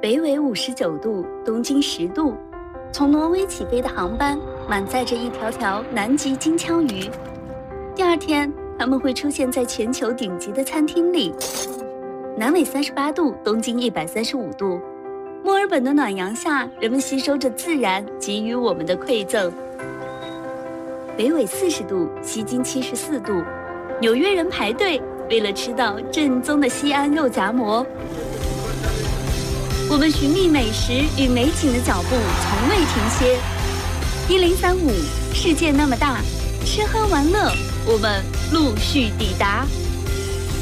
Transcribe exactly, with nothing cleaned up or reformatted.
北纬五十九度，东经十度，从挪威起飞的航班满载着一条条南极金枪鱼。第二天，它们会出现在全球顶级的餐厅里。南纬三十八度，东经一百三十五度，墨尔本的暖阳下，人们吸收着自然给予我们的馈赠。北纬四十度，西经七十四度，纽约人排队为了吃到正宗的西安肉夹馍。我们寻觅美食与美景的脚步从未停歇。一零三五，世界那么大，吃喝玩乐，我们陆续抵达。